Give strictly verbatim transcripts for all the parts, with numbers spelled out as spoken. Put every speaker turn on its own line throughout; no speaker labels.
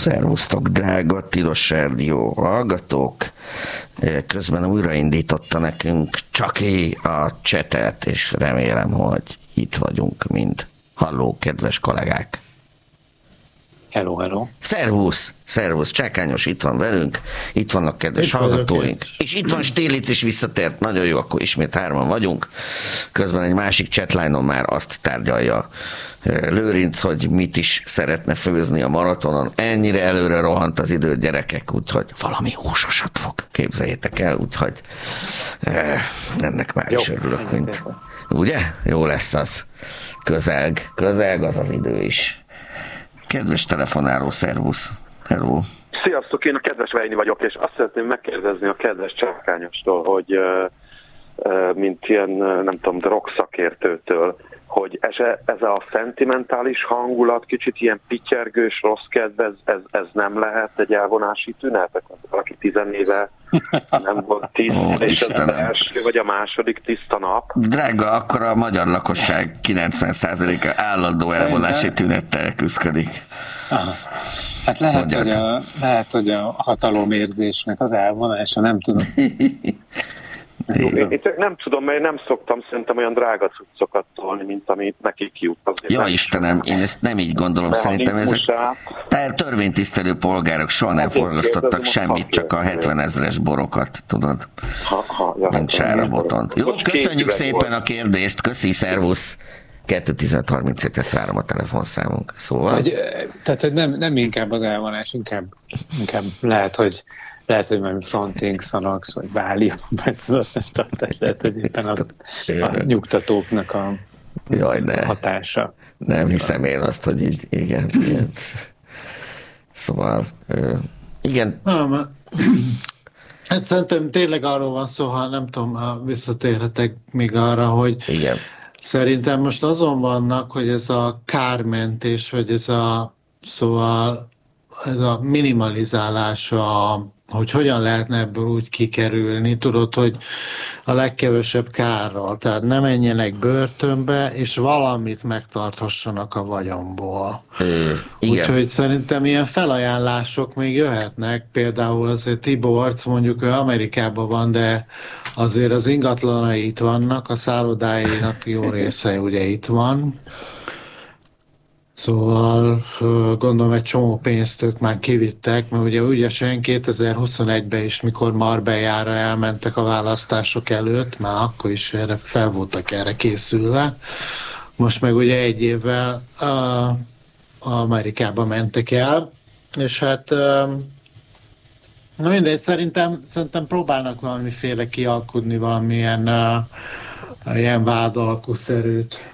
Szervusztok, drága Tilos Rádió hallgatók! Közben újraindította nekünk Csaki a csetet, és remélem, hogy itt vagyunk mind. Halló, kedves kollégák!
Hello, hello!
Szervusz! Szervusz! Csákányos itt van velünk, itt vannak kedves itt hallgatóink, és itt van Stélitz is visszatért, nagyon jó, akkor ismét hárman vagyunk. Közben egy másik chatline-on már azt tárgyalja Lőrinc, hogy mit is szeretne főzni a maratonon. Ennyire előre rohant az idő, gyerekek, úgyhogy valami húsosat fog, képzeljétek el, úgyhogy eh, ennek már jó, is örülök, mint... Ugye? Jó lesz az. Közelg, közelg az az idő is. Kedves telefonáló, szervusz. Hello.
Sziasztok, én a kedves Vejni vagyok, és azt szeretném megkérdezni a kedves Csákányostól, hogy uh, uh, mint ilyen, uh, nem tudom, drogszakértőtől, hogy ez, ez a szentimentális hangulat, kicsit ilyen pityergős, rossz kedv, ez, ez, ez nem lehet egy elvonási tünet? Valaki tizenéve nem volt tiszta, oh, és Istenem. Az első vagy a második tiszta nap.
Drága, akkor a magyar lakosság kilencven százaléka állandó elvonási tünettel küszködik.
Aha. Hát lehet hogy, a, lehet, hogy a hatalomérzésnek az elvonása, nem tudom.
Én, én nem tudom, mert nem szoktam szerintem olyan drága cuccokat tolni, mint amit nekik jut.
Ja nem Istenem, én ezt nem így gondolom, de szerintem ezek törvénytisztelő polgárok soha nem forgasztottak semmit, csak a hetven ezres borokat, tudod, ha, ha, ja, mint Sára Botont. Jó, köszönjük szépen a kérdést, köszi, szervusz! kettő tizenöt harminchét várom a telefonszámunk, szóval. Hogy,
tehát nem, nem inkább az elvonás, inkább, inkább lehet, hogy Lehet, hogy majd Fronting, Xanax, vagy Valium, vagy tudod, lehet, hogy éppen az a nyugtatóknak a
Jaj, ne.
hatása.
Nem hiszem én azt, hogy így, igen, igen. Szóval, igen.
Nem, hát szerintem tényleg arról van szó, ha nem tudom, ha visszatérhetek még arra, hogy
igen.
Szerintem most azon vannak, hogy ez a kármentés, vagy ez a, szóval ez a minimalizálás, a, hogy hogyan lehetne ebből úgy kikerülni, tudod, hogy a legkevesebb kárral, tehát ne menjenek börtönbe, és valamit megtarthassanak a vagyomból. Úgyhogy szerintem ilyen felajánlások még jöhetnek, például azért Tiborc, mondjuk ő Amerikában van, de azért az ingatlanai itt vannak, a szállodáinak jó része ugye itt van. Szóval gondolom egy csomó pénzt ők már kivittek, mert ugye ügyesen kétezer-huszonegyben is, mikor Marbellára elmentek a választások előtt, már akkor is erre fel voltak erre készülve. Most meg ugye egy évvel uh, Amerikába mentek el, és hát uh, na mindegy, szerintem, szerintem próbálnak valamiféle kialkudni valamilyen uh, ilyen vádalkuszerűt.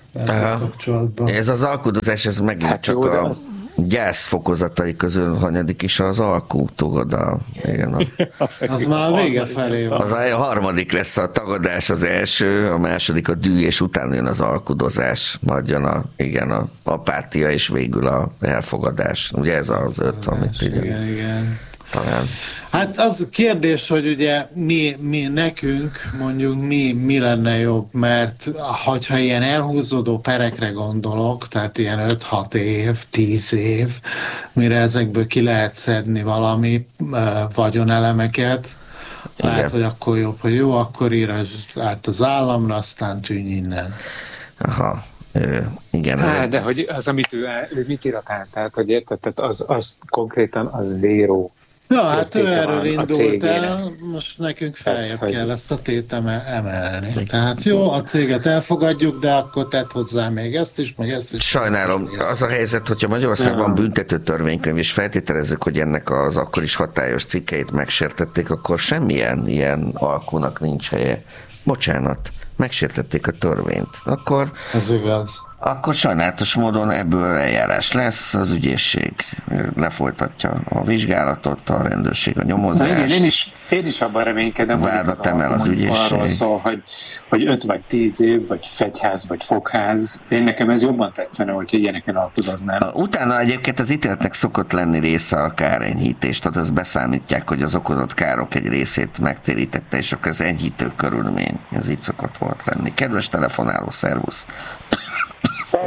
Ez
az alkudozás, ez megint hát csak jó, a az... gyász fokozatai közül hanyadik is az alkú, tudod, a, igen,
a... az már a vége felé van.
Az a harmadik lesz a tagadás az első, a második a dű, és utána jön az alkudozás, majd jön a, igen, a apátia, és végül a elfogadás. Ugye ez az öt, amit igen.
Igen, igen.
Talán.
Hát az kérdés, hogy ugye mi, mi nekünk mondjuk mi, mi lenne jobb, mert ha ilyen elhúzódó perekre gondolok, tehát ilyen öt-hat év, tíz év, mire ezekből ki lehet szedni valami uh, vagyonelemeket, lehet, igen. Hogy akkor jobb, hogy jó, akkor ír át az államra, aztán tűnj innen.
Aha. Ö, igen.
Há, de hogy az, amit ő, ő mit írat át, tehát, hogy érted, tehát az, az konkrétan az zéró.
Ja, hát ő erről indult el, most nekünk feljebb tehát, kell hogy... ezt a tétem emelni. Tehát jó, a céget elfogadjuk, de akkor tett hozzá még ezt is, meg ezt is.
Sajnálom,
ezt is,
az a helyzet, hogyha Magyarországon van büntető törvénykönyv, és feltételezzük, hogy ennek az akkor is hatályos cikkeit megsértették, akkor semmilyen ilyen alkunak nincs helye. Bocsánat, megsértették a törvényt. Akkor...
Ez igaz.
Akkor sajnálatos módon ebből eljárás lesz, az ügyészség lefolytatja a vizsgálatot, a rendőrség a nyomozást.
Igen, én is, én is abban reménykedem,
vádat emel az ügyészség.
Arról szól, hogy, hogy öt vagy tíz év, vagy fegyház, vagy fogház. Én nekem ez jobban tetszene, hogy ilyeneken alkudoznám.
Utána egyébként az ítéletnek szokott lenni része a kárenyhítés, tehát azt beszámítják, hogy az okozott károk egy részét megtérítette, és akkor az enyhítő körülmény. Ez így szokott volt lenni. Kedves telefonáló, szervusz!
Szervusztok,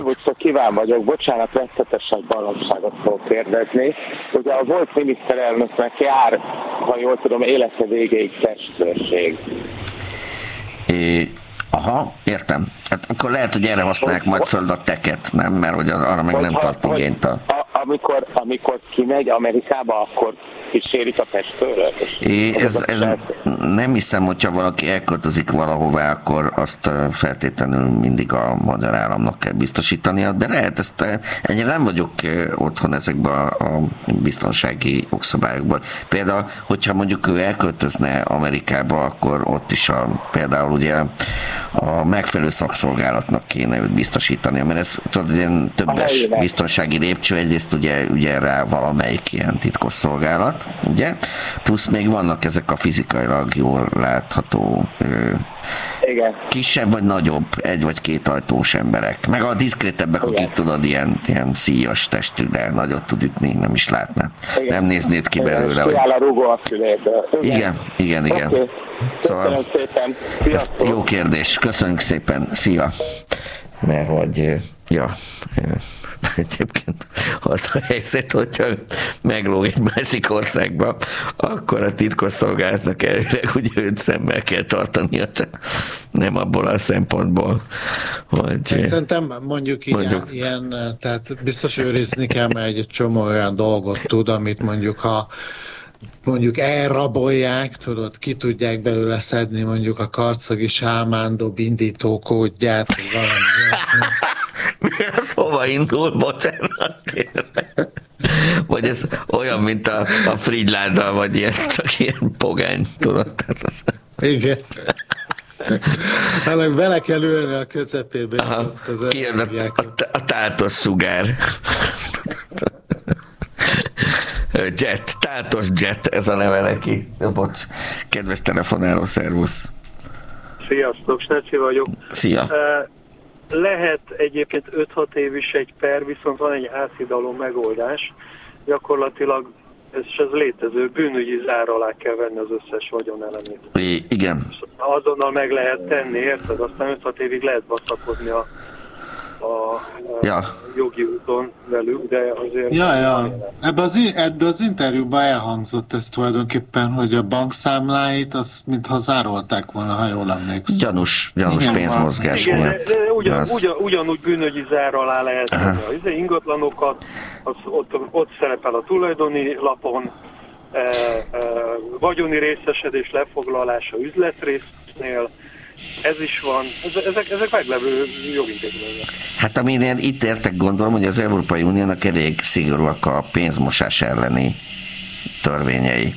Kíván vagyok, bocsánat, veszetes egy baromságot fogok kérdezni. Ugye a volt miniszterelnöknek jár, ha jól tudom, élete végéig testvőrség.
É, aha, értem. Hát akkor lehet, hogy erre használják majd föld a teket, nem? Mert hogy az, arra meg nem tart igényt a...
Amikor, amikor kimegy Amerikába, akkor kísérik a testőröt?
Ez, ez nem hiszem, hogyha valaki elköltözik valahová, akkor azt feltétlenül mindig a magyar államnak kell biztosítania, de lehet, ezt ennyire nem vagyok otthon ezekben a biztonsági jogszabályokban. Például, hogyha mondjuk ő elköltözne Amerikába, akkor ott is a, például ugye a megfelelő szakszolgálatnak kéne őt biztosítani, mert ez tudod, ilyen többes biztonsági lépcső, egyrészt ugye ügyel rá valamelyik ilyen titkos szolgálat, ugye? Plusz még vannak ezek a fizikailag jól látható
igen. kisebb
vagy nagyobb, egy vagy két ajtós emberek. Meg a diszkrétebbek, igen. akik tudod, ilyen, ilyen szíjas testű, de nagyot tud ütni, nem is látnád. Igen. Nem néznéd ki belőle. Hogy...
a rúgó a füléből.
Igen, igen, igen.
Okay.
Szóval
szépen.
Ezt jó kérdés. Köszönjük szépen. Szia. Mert hogy, ja, egyébként az a helyzet, hogyha meglóg egy másik országba, akkor a titkosszolgálatnak elvileg ugye őt szemmel kell tartania, csak nem abból a szempontból, hogy...
Szerintem mondjuk, mondjuk. Ilyen, ilyen, tehát biztos őrizni kell, mert egy csomó olyan dolgot tud, amit mondjuk ha mondjuk elrabolják, tudod, ki tudják belőle szedni mondjuk a karcagi sámándob indító kódját, vagy valami ilyesmi.
Mi az hova indul? Bocsánat, tényleg. Vagy ez olyan, mint a, a Frigyláddal, vagy ilyen, csak ilyen pogány, tudod? Az...
Igen. Hát bele kell ülni a közepébe.
Aha, kijön a, a, a tátos szugár. Jet, tátos jet, ez a neve neki. Bocs, kedves telefonáló, szervusz.
Sziasztok, Sneci vagyok.
Szia.
Lehet egyébként öt-hat év is egy per, viszont van egy áthidaló megoldás. Gyakorlatilag ez, ez létező, bűnügyi zár alá kell venni az összes vagyonelemét.
I- igen.
Azonnal meg lehet tenni, érted? Aztán öt-hat évig lehet baszakodni a a
ja.
jogi úton velük, de azért...
Ja, ja. Ebben az, ebbe az interjúban elhangzott ez tulajdonképpen, hogy a bankszámláit az mintha zárolták volna, ha jól emlékszem.
Gyanús, gyanús pénzmozgás
igen,
miatt.
De ugyan, az... ugyan, ugyanúgy bűnögyi zár alá lehet tenni az ingatlanokat, az ott, ott szerepel a tulajdoni lapon, e, e, vagyoni részesedés lefoglalása üzletrésznél, ez is van, ezek, ezek meglevő jogintézmények.
Hát amin én itt értek, gondolom, hogy az Európai Uniónak elég szigorúak a pénzmosás elleni törvényei,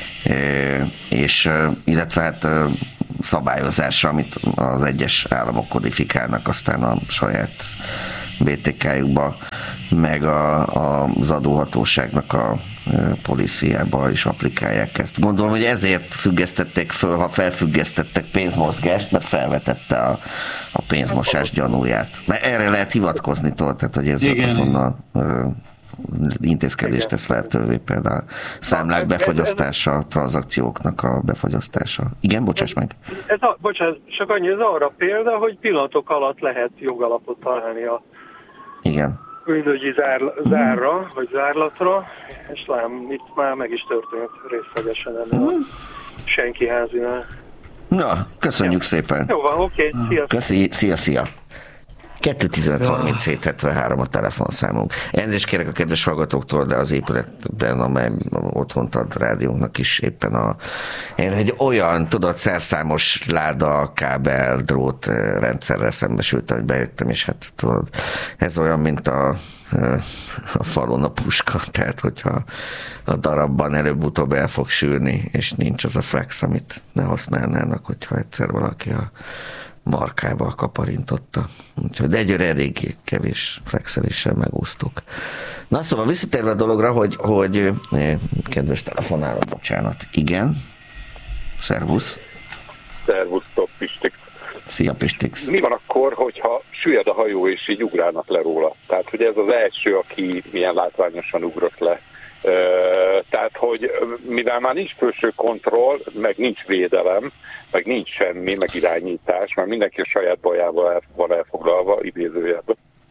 és illetve hát szabályozása, amit az egyes államok kodifikálnak aztán a saját bé té ká-jukba, meg a, a, az adóhatóságnak a políciába is applikálják ezt. Gondolom, hogy ezért függesztették föl, ha felfüggesztettek pénzmozgást, mert felvetette a, a pénzmosás gyanúját. Mert erre lehet hivatkozni, tehát hogy ez azonnal intézkedést tesz lehetővé, például számlák befagyasztása, tranzakcióknak a befagyasztása. Igen, bocsáss meg.
Ez a, bocsánat, csak annyi, ez arra példa, hogy pillanatok alatt lehet jogalapot találni a
igen.
bűnügyi zár, zárra, vagy zárlatra, és lám, itt már meg is történt részlegesen ennél a senki házinál.
Na, köszönjük ja. szépen.
Jó van, oké, okay. Sziasztok.
Köszi, szia, szia. kettő tizenöt harminchét hetvenhárom a telefonszámunk. Elnézést kérek a kedves hallgatóktól, de az épületben, amely otthont ad rádiónknak is éppen a... Én egy olyan, tudod, szerszámos láda, kábel, drót rendszerrel szembesültem, hogy bejöttem, és hát tudod, ez olyan, mint a, a falon a puska, tehát hogyha a darabban előbb-utóbb el fog sülni, és nincs az a flex, amit ne használnának, hogyha egyszer valaki a markába kaparintotta. Úgyhogy, de egyre elég kevés flexeléssel megúsztuk. Na szóval visszatérve a dologra, hogy, hogy kedves telefonáló, bocsánat. Igen. Szervusz.
Szervusztok, Pistix.
Szia, Pistix.
Mi van akkor, hogyha süllyed a hajó és így ugrálnak le róla? Tehát, hogy ez az első, aki milyen látványosan ugrott le. Tehát, hogy mivel már nincs felső kontroll, meg nincs védelem, meg nincs semmi, meg irányítás, mert mindenki a saját bajával el, van elfoglalva, idézőjelben.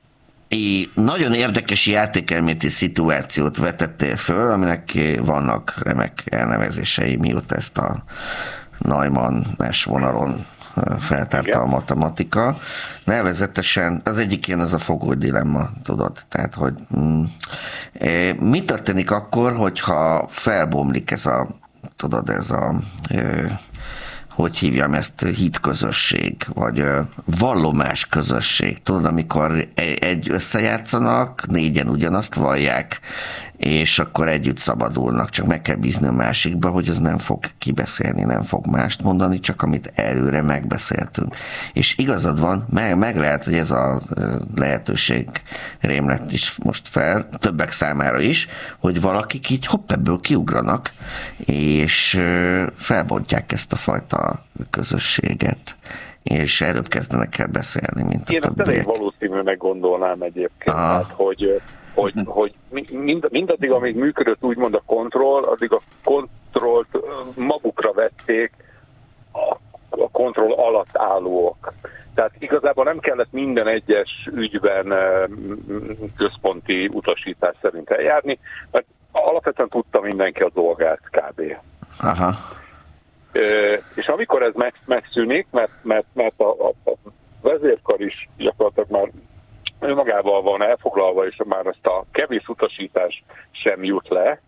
É, nagyon érdekes játékelméleti szituációt vetettél föl, aminek vannak remek elnevezései, mióta ezt a Neumann-es vonalon feltárta a matematika. Nevezetesen az egyik ilyen az a fogoly dilemma, tudod. Tehát, hogy mm, mi történik akkor, hogyha felbomlik ez a, tudod, ez a hogy hívjam ezt, hitközösség, vagy vallomás közösség. Tudod, amikor egy összejátszanak, négyen ugyanazt vallják, és akkor együtt szabadulnak, csak meg kell bízni a másikba, hogy az nem fog kibeszélni, nem fog mást mondani, csak amit előre megbeszéltünk. És igazad van, meg, meg lehet, hogy ez a lehetőség rém lett is most fel, többek számára is, hogy valakik így hopp, ebből kiugranak, és felbontják ezt a fajta közösséget, és előbb kezdenek el beszélni, mint a
Én
többiek.
Én ezt elég valószínűnek gondolnám egyébként, hát, hogy hogy, hogy mind, mindaddig, amíg működött úgymond a kontroll, addig a kontrollt magukra vették a, a kontroll alatt állók. Tehát igazából nem kellett minden egyes ügyben központi utasítás szerint eljárni, mert alapvetően tudta mindenki a dolgát kb.
Aha.
És amikor ez megszűnik, mert, mert, mert a, a, a vezérkar is gyakorlatilag már önmagával van elfoglalva, és már ezt a kevés utasítás sem jut le,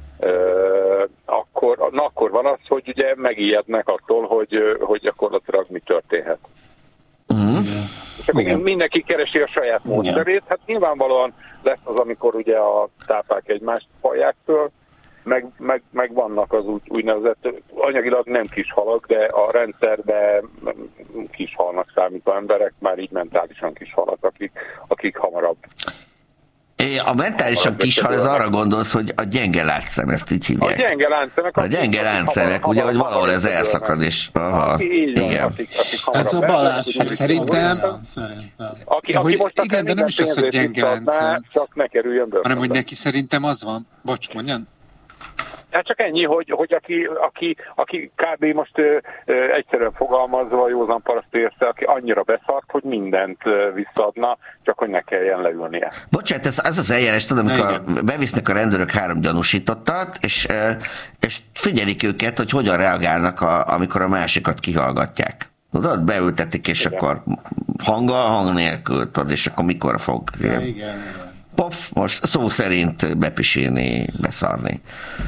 akkor, na akkor van az, hogy ugye megijednek attól, hogy, hogy gyakorlatilag mi történhet. Mm. És akkor mindenki keresi a saját módszerét, hát nyilvánvalóan lesz az, amikor ugye a tápák egymást hallják föl, meg, meg, meg vannak az úgy, úgynevezett, anyagilag nem kis halak, de a rendszerben kis halnak számító emberek, már így mentálisan kis halak, akik, akik hamarabb.
É, a mentálisan kis hal, ez arra gondolsz, hogy a gyenge látszem, ezt így hívják.
A gyenge láncszemek.
A gyenge láncszemek, ugye, hogy valahol ez elszakad, és aha, igen.
Ez a Balázs,
szerintem.
Aki, aki most
igen, de nem is az, hogy gyenge láncszem,
csak ne kerüljön börtönbe.
hanem hogy neki szerintem az van. Bocs, mondjan.
Hát csak ennyi, hogy, hogy aki, aki, aki kb. Most ö, ö, egyszerűen fogalmazva a józan paraszt érte, aki annyira beszart, hogy mindent ö, visszaadna, csak hogy ne kelljen leülnie.
Bocsánat, ez, ez az eljárás, tudom, amikor bevisznek a rendőrök három gyanúsítottat, és, és figyelik őket, hogy hogyan reagálnak, a, amikor a másikat kihallgatják. Tudod, beültetik, és igen. Akkor hanggal, hang nélkül, tudod, és akkor mikor fog ja, igen, igen. Pof, most szó szerint bepisírni, beszarni.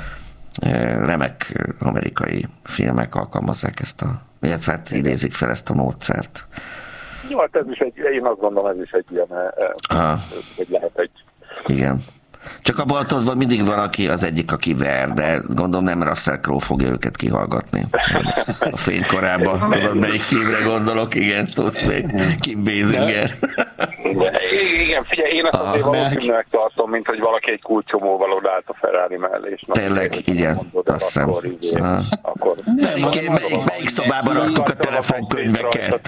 Remek amerikai filmek alkalmazzák ezt a, illetve hát idézik fel ezt a módszert.
Jó, hát ez is egy, én azt gondolom, ez is egy ilyen, Aha. hogy lehet egy...
Igen. Csak abban tudod, mindig van, aki az egyik, aki ver, de gondolom nem Russell Crowe fogja őket kihallgatni. A fénykorában, tudod, melyik filmre gondolok, igen, tudsz még, Kim Basinger.
Igen, figyelj, én azt azért valószínűleg tartom, mint hogy valaki egy kulcsomóval odállt a Ferrari mellé.
Tényleg, igen, azt hiszem.
Akkor...
Melyik, melyik szobában raktuk a telefonkönyveket?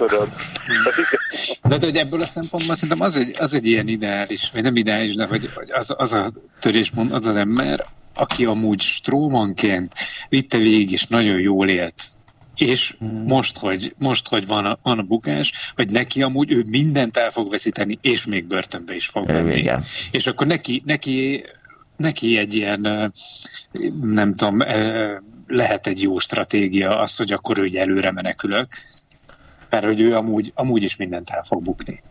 De, de ebből a szempontból szerintem az egy, az egy ilyen ideális, vagy nem ideális, de hogy az, az a törésmond, az az ember, aki amúgy strómanként vitte végig, és nagyon jól élt. És hmm. most, hogy, most, hogy van a, van a bukás, hogy neki amúgy ő mindent el fog veszíteni, és még börtönbe is fog menni. És akkor neki, neki, neki egy ilyen, nem tudom, lehet egy jó stratégia az, hogy akkor ő előre menekülök, mert hogy ő amúgy, amúgy is mindent el fog bukni.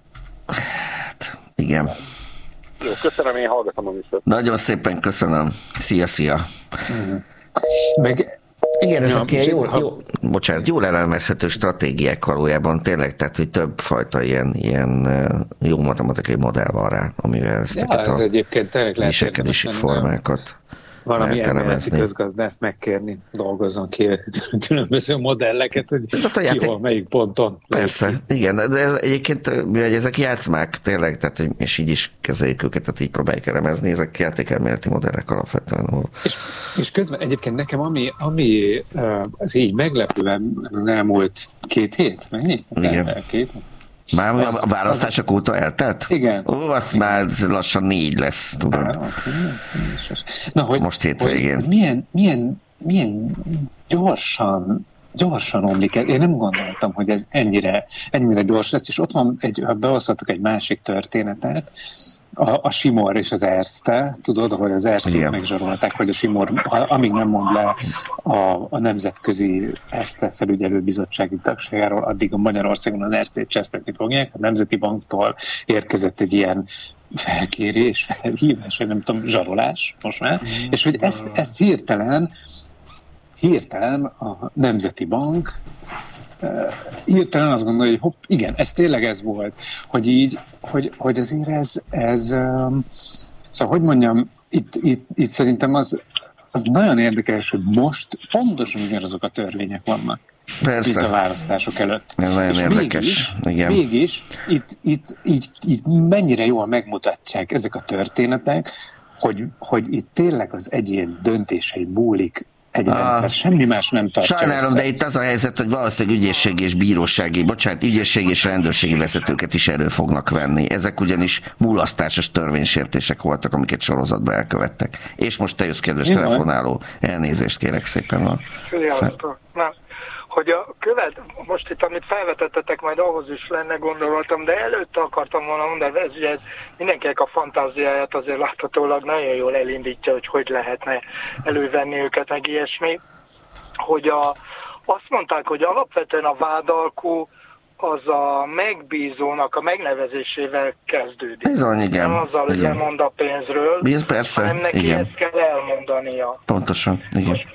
Hát, igen.
Jó, köszönöm, én hallgatom a műsort.
Nagyon szépen köszönöm. Szia, szia.
Mm. Meg...
Igen, ezek ja, jó, jó, bocsánat, jól elemezhető stratégiák valójában tényleg, tehát hogy több fajta ilyen, ilyen jó matematikai modell van rá, amivel ezeket
ja, ez
a viselkedési formákat
valami elméleti közgazdászt megkérni, dolgozzon ki különböző modelleket, hogy játék... jól, melyik ponton.
Persze, melyik. Igen, de ez egyébként, mivel ezek játszmák tényleg, tehát, és így is kezeljük őket, tehát így próbáljuk elemezni, ezek játékelméleti modellek alapvetően. Ahol...
És, és közben egyébként nekem, ami, ami az így meglepően elmúlt két hét, mennyi?
Igen.
El, két
Már az, a választások az... óta eltelt?
Igen.
Ó, azt igen. Már lassan négy lesz, tudod.
Na, hogy,
most hétvégén.
Milyen, milyen, milyen gyorsan gyorsan omlik el. Én nem gondoltam, hogy ez ennyire, ennyire gyors lesz, és ott van, egy, ha behozhatok egy másik történetet, a, a Simor és az Erste, tudod, hogy az Erste megzsarolták, hogy a Simor, amíg nem mond le a, a Nemzetközi Erste Felügyelőbizottsági tagságáról, addig a Magyarországon az Erstét csesztetni fogják. A Nemzeti Banktól érkezett egy ilyen felkérés, felhívás, vagy nem tudom, zsarolás most már, mm. és hogy ezt, ezt hirtelen hirtelen a Nemzeti Bank uh, hirtelen azt gondolja, hogy hopp, igen, ez tényleg ez volt, hogy így, hogy, hogy azért ez, ez um, szóval, hogy mondjam, itt, itt, itt szerintem az, az nagyon érdekes, hogy most pontosan ugyanazok a törvények vannak.
Persze.
Itt a választások előtt.
Ez nagyon és érdekes.
Mégis,
igen.
mégis itt, itt, így, így mennyire jól megmutatják ezek a történetek, hogy, hogy itt tényleg az egyén döntései múlik egy ah, rendszer, semmi más nem tartja.
Sajnálom,
össze.
de itt az a helyzet, hogy valószínűleg ügyészségi és bírósági, bocsánat, ügyészségi és rendőrségi vezetőket is elő fognak venni. Ezek ugyanis mulasztásos törvénysértések voltak, amiket sorozatban elkövettek. És most te jössz, kedves telefonáló, elnézést kérek szépen. A...
Sziasztok! Hogy a követ, most itt, amit felvetettetek, majd ahhoz is lenne gondoltam, de előtte akartam volna mondani, ez ugye ez mindenkinek a fantáziáját azért láthatólag nagyon jól elindítja, hogy hogy lehetne elővenni őket, meg ilyesmi, hogy a, azt mondták, hogy alapvetően a vádalkú az a megbízónak a megnevezésével kezdődik.
Bizony, igen.
Nem azzal, hogy elmond a pénzről,
Biz, persze,
hanem neki
igen.
ezt kell elmondania.
Pontosan, igen.
Most,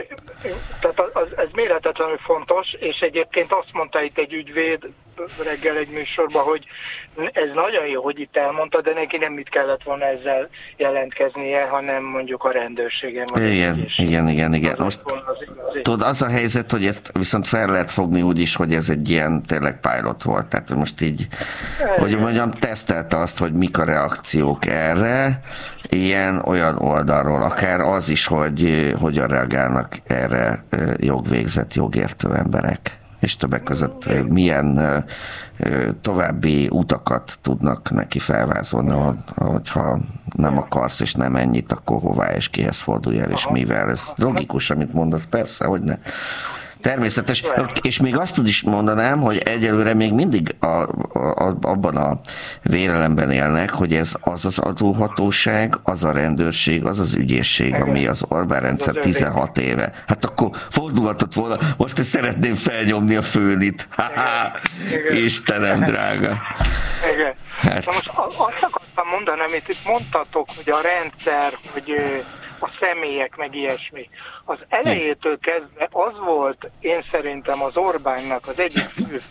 tehát az, ez méretetlenül fontos, és egyébként azt mondta itt egy ügyvéd reggel egy műsorban, hogy ez nagyon jó, hogy itt elmondta, de neki nem mit kellett volna ezzel jelentkeznie, hanem mondjuk a rendőrségen.
Igen, igen, igen, igen. Most
az
tudod, az a helyzet, hogy ezt viszont fel lehet fogni úgy is, hogy ez egy ilyen tényleg pilot volt. Tehát most így, hogy mondjam, tesztelte azt, hogy mik a reakciók erre, ilyen olyan oldalról, akár az is, hogy hogyan reagálnak erre jogvégzett, jogértő emberek. És többek között milyen további utakat tudnak neki felvázolni, hogyha nem akarsz és nem ennyit, akkor hová és kihez fordulj el, és mivel. Ez logikus, amit mondasz, persze, hogy ne. Természetes, és még azt tud is mondanám, hogy egyelőre még mindig a, a, abban a vélelemben élnek, hogy ez az az adóhatóság, az a rendőrség, az az ügyészség, ami az Orbán rendszer tizenhat éve. Hát akkor fordulhatott volna, most szeretném felnyomni a főnit. Ha-ha, Istenem drága.
Igen. Hát. Na most azt akartam mondani, amit itt mondtatok, hogy a rendszer, hogy a személyek, meg ilyesmi. Az elejétől kezdve az volt, én szerintem az Orbánnak az egyik fő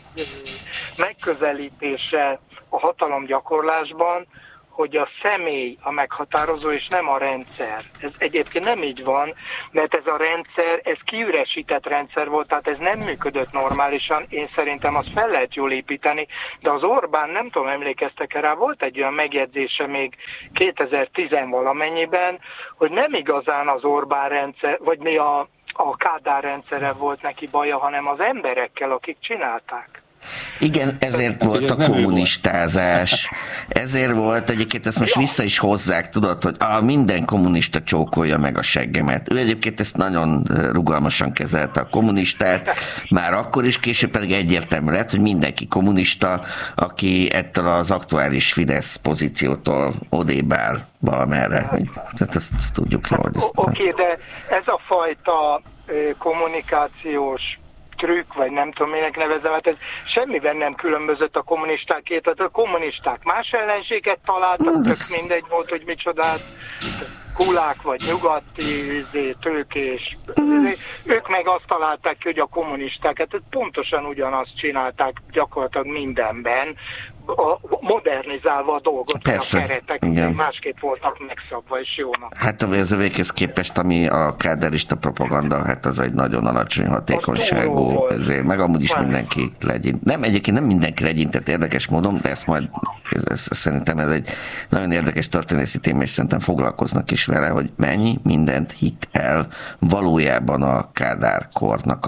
megközelítése a hatalomgyakorlásban, hogy a személy a meghatározó, és nem a rendszer. Ez egyébként nem így van, mert ez a rendszer, ez kiüresített rendszer volt, tehát ez nem működött normálisan, én szerintem azt fel lehet jól építeni, de az Orbán, nem tudom, emlékeztek rá, volt egy olyan megjegyzése még kétezer-tíz valamennyiben, hogy nem igazán az Orbán rendszer, vagy mi a, a Kádár rendszere volt neki baja, hanem az emberekkel, akik csinálták.
Igen, ezért hát, volt a kommunistázás. Ezért volt, egyébként ezt most vissza is hozzák, tudod, hogy a minden kommunista csókolja meg a seggemet. Ő egyébként ezt nagyon rugalmasan kezelte a kommunistát, már akkor is, később pedig egyértelmű lett, hogy mindenki kommunista, aki ettől az aktuális Fidesz pozíciótól odébb áll valamerre. Tehát ezt tudjuk jól.
Oké, okay, de ez a fajta kommunikációs trükk, vagy nem tudom, minek nevezem, hát ez semmiben nem különbözött a kommunistákét, tehát a kommunisták más ellenséget találtak, tök mindegy volt, hogy micsodát, kulák, vagy nyugati, tőkés, ők meg azt találták ki, hogy a kommunisták, hát pontosan ugyanazt csinálták gyakorlatilag mindenben, a, modernizálva a dolgot,
persze,
a keretek
igen.
Másképp voltak megszabva, és jónak.
Hát ez a véghez képest, ami a káderista propaganda, hát az egy nagyon alacsony hatékonyságú, ezért, meg amúgy is mindenki legyint. Nem, egyébként nem mindenki legyintett érdekes módon, de ezt majd, ez, ez, szerintem ez egy nagyon érdekes történészi téma, és szerintem foglalkoznak is vele, hogy mennyi mindent hitt el valójában a Kádár kornak a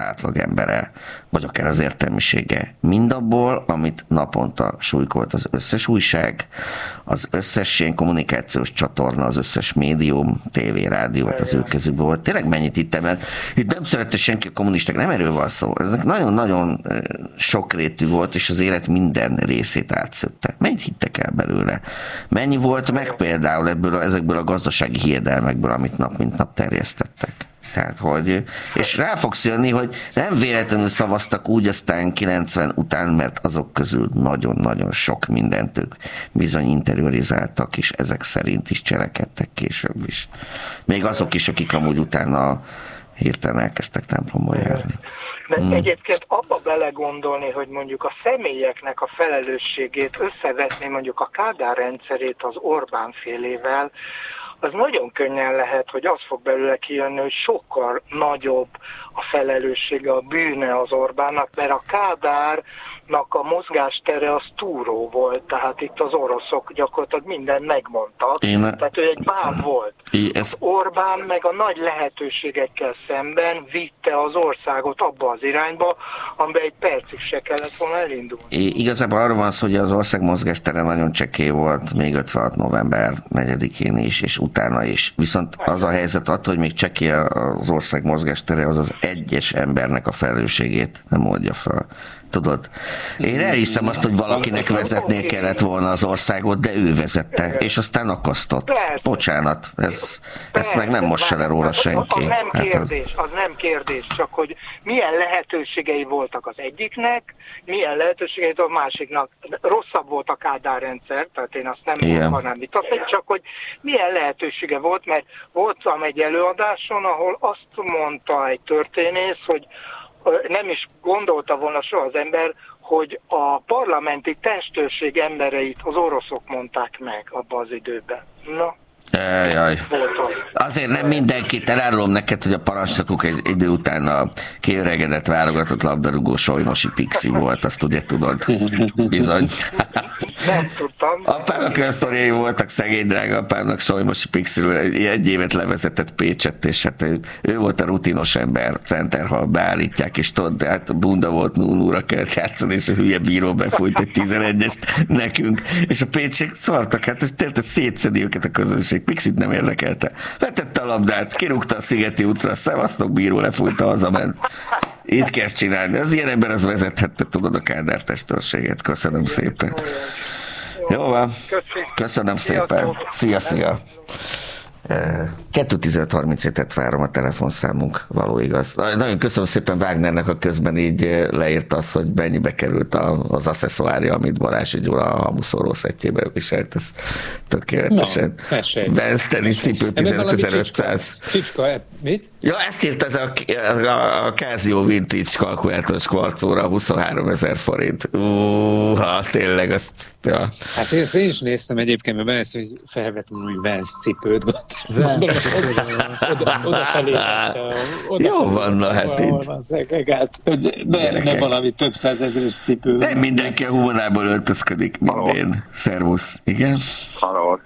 átlag embere, vagy akár az értelmisége. Mindabból, amit naponta súlykolt az összes újság, az összes ilyen kommunikációs csatorna, az összes médium, tévé, rádió, hát az ő kezükben volt. Tényleg mennyit hittem, mert itt nem szerette senki a kommunisták, nem erről van szó. Ezek nagyon-nagyon sokrétű volt, és az élet minden részét átszötte. Mennyit hittek el belőle? Mennyi volt meg például ebből a, ezekből a gazdasági hiedelmekből, amit nap mint nap terjesztettek? Tehát, hogy, és rá fogsz jönni, hogy nem véletlenül szavaztak úgy aztán kilencven után, mert azok közül nagyon-nagyon sok mindent ők bizony interiorizáltak, és ezek szerint is cselekedtek később is. Még azok is, akik amúgy utána hirtelen elkezdtek templomba járni.
De hmm. egyébként abba belegondolni, hogy mondjuk a személyeknek a felelősségét összevetni mondjuk a Kádár rendszerét az Orbán félével, az nagyon könnyen lehet, hogy az fog belőle kijönni, hogy sokkal nagyobb a felelőssége, a bűne az Orbánnak, mert a Kádárnak a mozgástere az túró volt, tehát itt az oroszok gyakorlatilag mindent megmondtak, Én... tehát ő egy báb volt. Én... Ez... Orbán meg a nagy lehetőségekkel szemben vitte az országot abba az irányba, amiben egy percig se kellett volna elindulni.
I- igazából arról van szó, hogy az ország mozgástere nagyon csekély volt, még ötvenhat november negyedikén is, és utána is. Viszont az a helyzet attól, hogy még csekély az ország mozgástere, az az egyes embernek a felelősségét nem oldja fel. Tudod? Én elhiszem azt, hogy valakinek vezetnie kellett volna az országot, de ő vezette, és aztán akasztott. Bocsánat, ez, ezt meg nem mossa le róla senki.
Az nem kérdés, az nem kérdés, csak hogy milyen lehetőségei voltak az egyiknek, milyen lehetőségei a másiknak. Rosszabb volt a Kádár rendszer, tehát én azt nem akarnám vitatni, csak hogy milyen lehetősége volt, mert voltam egy előadáson, ahol azt mondta egy történész, hogy nem is gondolta volna soha az ember, hogy a parlamenti testőrség embereit az oroszok mondták meg abban az időben. Na,
Jaj. Azért nem mindenkit, elárulom neked, hogy a parancsnokuk egy idő után a kiöregedett válogatott labdarúgó Solymosi Pixi volt, azt ugye tudod. Bizony.
Nem tudtam.
Apának olyan sztoriai voltak, szegény drága apának Solymosi Pixiről, egy, egy évet levezetett Pécset, és hát ő volt a rutinos ember, a centerhal beállítják, és tudod, de hát bunda volt, nunúra kellett játszani, és a hülye bíró befújt egy tizenegyest nekünk, és a pécsek szartak, hát és tényleg szétszedi őket a közönség. Pixit nem érdekelte. Letette a labdát, kirúgta a Szigeti útra, szevasztok, bíró lefújta, hazament. Így kezd csinálni. Az ilyen ember az vezethette, tudod, a Kádár testőrséget. Köszönöm szépen. Jó van. Köszönöm szépen. Szia, szia. kettő tizenöt harmincötöt várom a telefonszámunk, való igaz. Nagyon köszönöm szépen Wagnernek, a közben így leírta azt, hogy mennyibe került az asszeszoárja, amit Balázs Gyula a hamuszóró szettjébe viselt. Ez tökéletesen. No, Vans tenisz cipő tizenötezer-ötszáz.
Csicska, mit?
Ja, ezt írt ez a, a, a Casio Vintage kalkulátoros kvarcóra, huszonháromezer forint. Ú, ha tényleg azt... Ja.
Hát én, én is néztem egyébként, mert benne hogy felvettem új Vans cipőt, gondolom, oda, oda felé. Oda
jó van, na hát így.
Ne, ne valami több százezeres cipő.
Nem mindenki a humorából öltözködik, mint én. Szervusz. Igen?
Halló,